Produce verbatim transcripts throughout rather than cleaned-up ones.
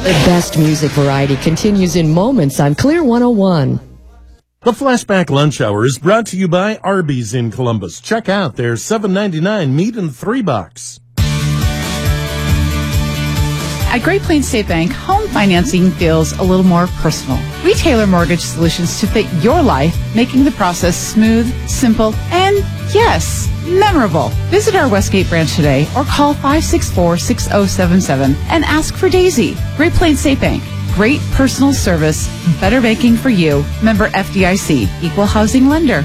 The best music variety continues in moments on Clear one oh one. The Flashback Lunch Hour is brought to you by Arby's in Columbus. Check out their seven ninety-nine meat and three box. At Great Plains State Bank, home financing feels a little more personal. We tailor mortgage solutions to fit your life, making the process smooth, simple, and, yes, memorable. Visit our Westgate branch today or call five six four, six oh seven seven and ask for Daisy. Great Plains State Bank. Great personal service, better banking for you. Member F D I C, Equal Housing Lender.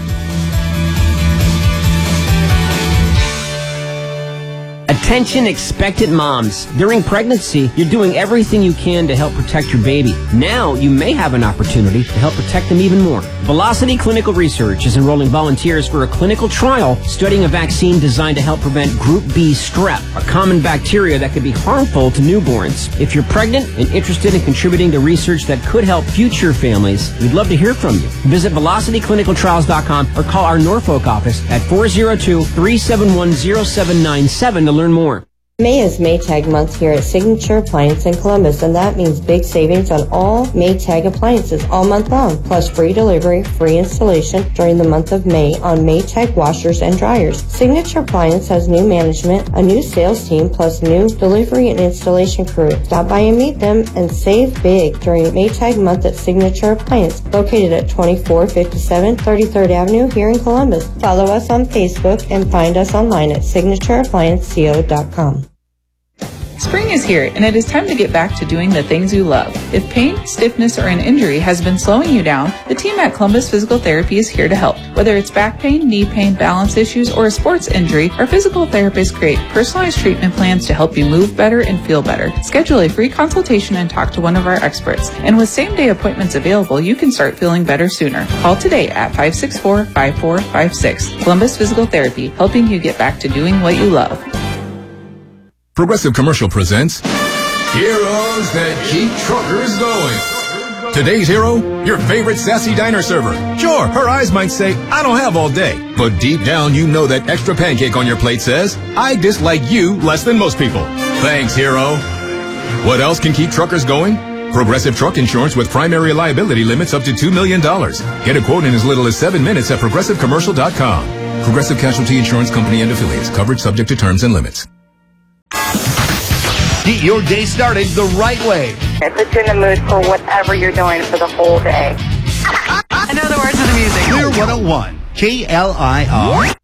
Attention expectant moms. During pregnancy, you're doing everything you can to help protect your baby. Now, you may have an opportunity to help protect them even more. Velocity Clinical Research is enrolling volunteers for a clinical trial studying a vaccine designed to help prevent Group B strep, a common bacteria that could be harmful to newborns. If you're pregnant and interested in contributing to research that could help future families, we'd love to hear from you. Visit velocity clinical trials dot com or call our Norfolk office at four oh two, three seven one, oh seven nine seven to learn more. May is Maytag month here at Signature Appliance in Columbus, and that means big savings on all Maytag appliances all month long, plus free delivery, free installation during the month of May on Maytag washers and dryers. Signature Appliance has new management, a new sales team, plus new delivery and installation crew. Stop by and meet them and save big during Maytag month at Signature Appliance, located at twenty-four fifty-seven thirty-third Avenue here in Columbus. Follow us on Facebook and find us online at signature appliance co dot com. Spring is here, and it is time to get back to doing the things you love. If pain, stiffness, or an injury has been slowing you down, the team at Columbus Physical Therapy is here to help. Whether it's back pain, knee pain, balance issues, or a sports injury, our physical therapists create personalized treatment plans to help you move better and feel better. Schedule a free consultation and talk to one of our experts. And with same-day appointments available, you can start feeling better sooner. Call today at five six four, five four five six. Columbus Physical Therapy, helping you get back to doing what you love. Progressive Commercial presents Heroes That Keep Truckers Going. Today's hero, your favorite sassy diner server. Sure, her eyes might say, I don't have all day. But deep down, you know that extra pancake on your plate says, I dislike you less than most people. Thanks, hero. What else can keep truckers going? Progressive Truck Insurance with primary liability limits up to two million dollars. Get a quote in as little as seven minutes at progressive commercial dot com. Progressive Casualty Insurance Company and Affiliates. Coverage subject to terms and limits. Get your day started the right way. It puts you in the mood for whatever you're doing for the whole day. I know the words of the music. Clear one oh one, K L I R.